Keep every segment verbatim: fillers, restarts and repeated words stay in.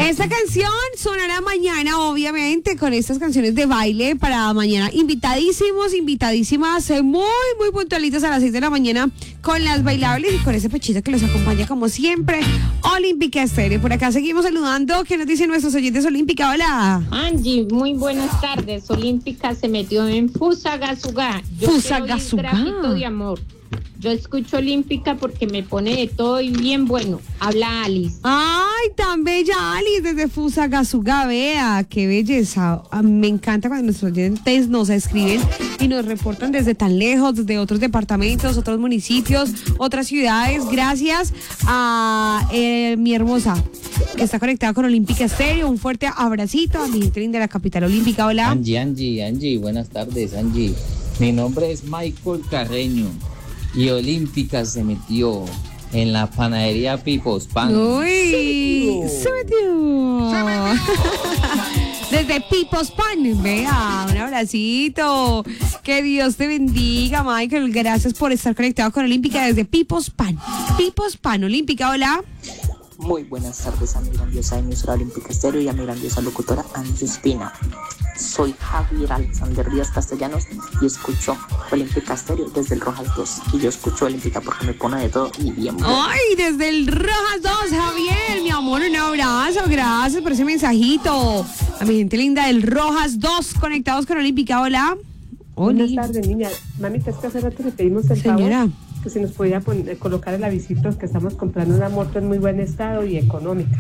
Esta canción sonará mañana, obviamente, con estas canciones de baile para mañana. Invitadísimos, invitadísimas, eh, muy, muy puntualitas a las seis de la mañana con las bailables y con ese pechito que los acompaña como siempre. Olímpica Estéreo. Por acá seguimos saludando. ¿Qué nos dicen nuestros oyentes Olímpica? Hola. Angie, muy buenas tardes. Olímpica se metió en Fusagasugá. Fusagasugá. Grafito de amor. Yo escucho Olímpica porque me pone de todo y bien bueno. Habla Alice. Ay, tan bella Alice desde Fusagasugá, vea, qué belleza. Ah, me encanta cuando nuestros oyentes nos escriben y nos reportan desde tan lejos, desde otros departamentos, otros municipios, otras ciudades. Gracias a eh, mi hermosa que está conectada con Olímpica Estéreo. Un fuerte abracito a mi gente linda de la capital olímpica. Hola. Angie, Angie, Angie, buenas tardes, Angie. Mi nombre es Michael Carreño. Y Olímpica se metió en la panadería Pipos Pan. Uy, se metió. Se metió. Desde Pipos Pan, vea, un abracito. Que Dios te bendiga, Michael. Gracias por estar conectado con Olímpica desde Pipos Pan. Pipos Pan, Olímpica, hola. Muy buenas tardes a mi grandiosa emisora Olímpica Estéreo y a mi grandiosa locutora Angie Espina. Soy Javier Alexander Díaz Castellanos y escucho Olímpica Estéreo desde el Rojas dos. Y yo escucho Olímpica porque me pone de todo y bien bueno. Ay, desde el Rojas dos, Javier, mi amor, un abrazo. Gracias por ese mensajito. A mi gente linda del Rojas dos, conectados con Olímpica, hola. Hola. Buenas tardes, niña. Mamita, es que hace rato le pedimos el Señora. favor que si nos podía poner, colocar el avisito que estamos comprando una moto en muy buen estado y económica.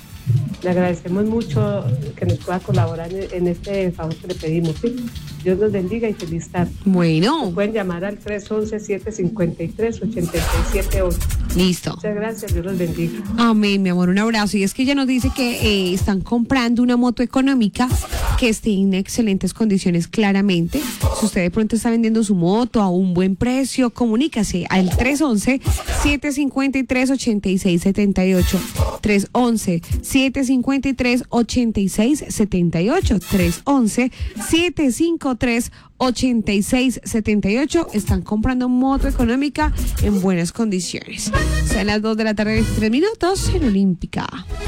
Le agradecemos mucho que nos pueda colaborar en, en este favor que le pedimos, ¿sí? Dios nos bendiga y feliz tarde. Bueno. Nos pueden llamar al tres once, siete cinco tres, ocho seis siete ocho. Listo. Muchas gracias, Dios los bendiga. Amén, mi amor, un abrazo. Y es que ella nos dice que eh, están comprando una moto económica que esté en excelentes condiciones, claramente. Si usted de pronto está vendiendo su moto a un buen precio, comunícase al tres once, siete cinco tres, ocho seis siete ocho. tres once, siete cinco tres, ocho seis siete ocho. tres once, siete cinco tres, ocho seis siete ocho. Están comprando moto económica en buenas condiciones. Son las dos de la tarde, veintitrés minutos en Olímpica.